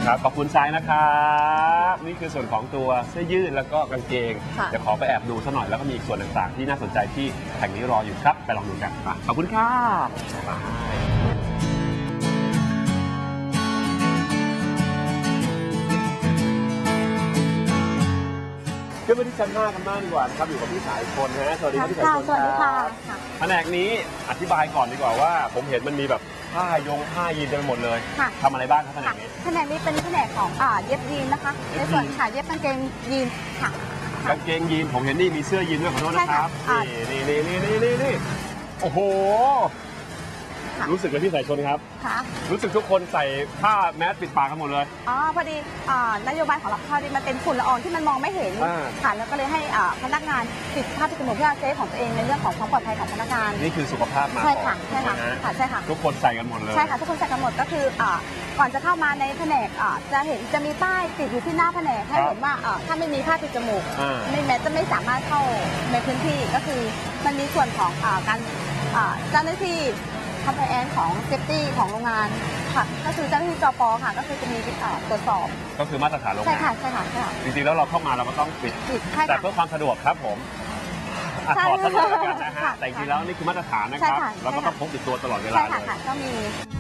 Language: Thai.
ครับขอบคุณทรายนะครับนี่คือส่วนของตัวเสื้อยืดแล้วก็กางเกงเดี๋ยวขอไปแอบดูซะหน่อยแล้วก็มีอีกส่วนต่างๆที่น่าสนใจที่แห่งนี้รออยู่ครับไปลองดูกันขอบคุณครับขึ้นไปที่ชั้น 5กันบ้างดีกว่านะครับอยู่กับพี่สายชนนะสวัสดีครับพี่สายชนสวัสดีค่ะแผนกนี้อธิบายก่อนดีกว่าว่าผมเห็นมันมีแบบผ้ายีนเต็มไปหมดเลยทำอะไรบ้างครับแผนกนี้แผนกนี้เป็นแผนกของเย็บยีนนะคะในส่วนค่ะเย็บกางเกงยีนค่ะกางเกงยีนผมเห็นนี่มีเสื้อยีนด้วยขอโทษนะครับนี่โอ้โหรู้สึกเลยพี่สายชนครับรู้สึกทุกคนใส่ผ้าแมสปิดปากกันหมดเลยพอดีนโยบายของเราพอดีมันเป็นฝุ่นละอองที่มันมองไม่เห็นค่ะแล้วก็เลยให้พนักงานติดผ้าปิดจมูกเพื่อเซฟของตัวเองในเรื่องของความปลอดภัยของพนักงานนี่คือสุขภาพมาใช่ค่ะใช่ค่ะใช่ค่ะทุกคนใส่กันหมดเลยใช่ค่ะทุกคนใส่กันหมดก็คือก่อนจะเข้ามาในแผนกจะมีป้ายติดอยู่ที่หน้าแผนกให้เห็นว่าถ้าไม่มีผ้าปิดจมูกไม่แม้จะไม่สามารถเข้าในพื้นที่ก็คือมันมีส่วนของการเจ้าหน้าที่คอมไพแอนซ์ของเซฟตี้ของโรงงานค่ะก็คือเจ้าหน้าที่จป.ค่ะก็คือจะมีตรวจสอบก็คือมาตรฐานโรงงานใช่ค่ะใช่ค่ะจริงๆแล้วเราเข้ามาเราก็ต้องปิดแต่เพื่อความสะดวกครับผมถอดตลอดกันนะฮะแต่จริงๆแล้วนี่คือมาตรฐานนะครับเราก็ต้องพกติดตัวตลอดเวลาเลยใช่ค่ะก็มี